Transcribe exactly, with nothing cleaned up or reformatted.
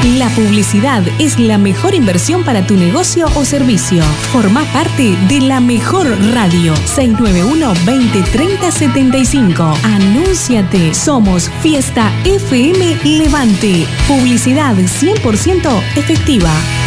La publicidad es la mejor inversión para tu negocio o servicio. Formá parte de La Mejor Radio. seis nueve uno, veinte, treinta, setenta y cinco. Anúnciate. Somos Fiesta F M Levante. Publicidad cien por ciento efectiva.